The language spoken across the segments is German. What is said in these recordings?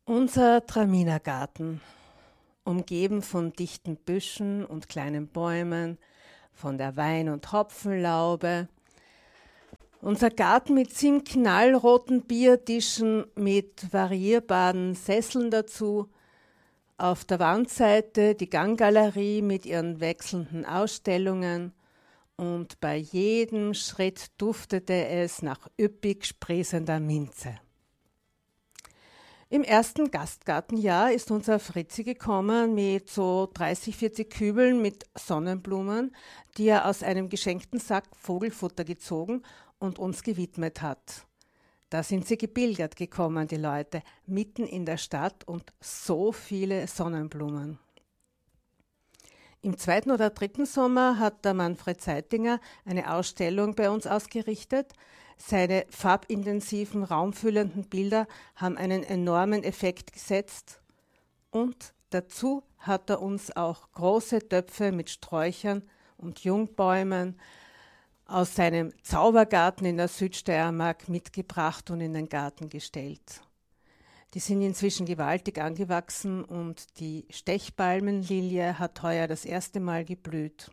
Unser Traminergarten, umgeben von dichten Büschen und kleinen Bäumen, von der Wein- und Hopfenlaube. Unser Garten mit 7 knallroten Biertischen mit variierbaren Sesseln dazu. Auf der Wandseite die Ganggalerie mit ihren wechselnden Ausstellungen. Und bei jedem Schritt duftete es nach üppig sprießender Minze. Im ersten Gastgartenjahr ist unser Fritzi gekommen mit so 30, 40 Kübeln mit Sonnenblumen, die er aus einem geschenkten Sack Vogelfutter gezogen und uns gewidmet hat. Da sind sie gebildet gekommen, die Leute, mitten in der Stadt und so viele Sonnenblumen. Im 2. oder 3. Sommer hat der Manfred Zeitinger eine Ausstellung bei uns ausgerichtet. Seine farbintensiven, raumfüllenden Bilder haben einen enormen Effekt gesetzt. Und dazu hat er uns auch große Töpfe mit Sträuchern und Jungbäumen aus seinem Zaubergarten in der Südsteiermark mitgebracht und in den Garten gestellt. Die sind inzwischen gewaltig angewachsen und die Stechpalmenlilie hat heuer das erste Mal geblüht.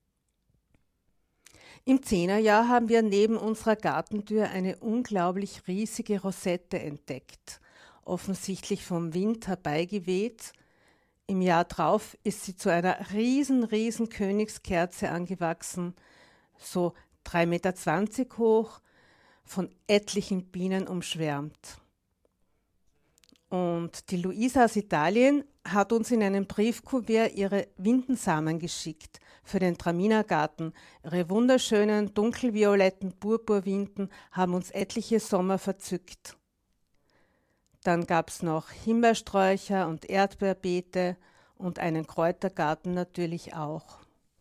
Im 10er-Jahr haben wir neben unserer Gartentür eine unglaublich riesige Rosette entdeckt, offensichtlich vom Wind herbeigeweht. Im Jahr drauf ist sie zu einer riesen Königskerze angewachsen, so 3,20 Meter hoch, von etlichen Bienen umschwärmt. Und die Luisa aus Italien hat uns in einem Briefkuvert ihre Windensamen geschickt für den Traminergarten. Ihre wunderschönen dunkelvioletten Purpurwinden haben uns etliche Sommer verzückt. Dann gab es noch Himbeersträucher und Erdbeerbeete und einen Kräutergarten natürlich auch.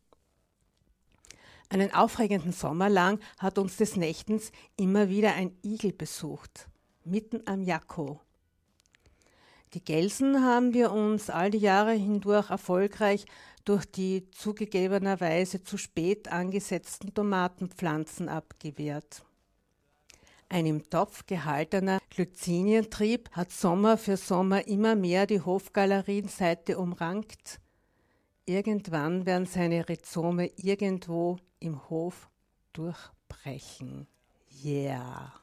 Einen aufregenden Sommer lang hat uns des Nächtens immer wieder ein Igel besucht, mitten am Jakko. Die Gelsen haben wir uns all die Jahre hindurch erfolgreich durch die zugegebenerweise zu spät angesetzten Tomatenpflanzen abgewehrt. Ein im Topf gehaltener Glycinientrieb hat Sommer für Sommer immer mehr die Hofgalerienseite umrankt. Irgendwann werden seine Rhizome irgendwo im Hof durchbrechen. Yeah!